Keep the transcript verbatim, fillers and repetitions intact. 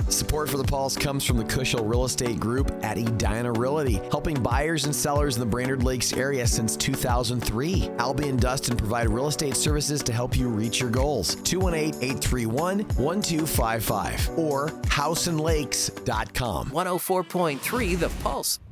Support for The Pulse comes from the Cushel Real Estate Group at Edina Realty, helping buyers and sellers in the Brainerd Lakes area since two thousand three. Albie and Dustin provide real estate services to help you reach your goals. two one eight, eight three one, one two five five or house and lakes dot com. one oh four point three The Pulse.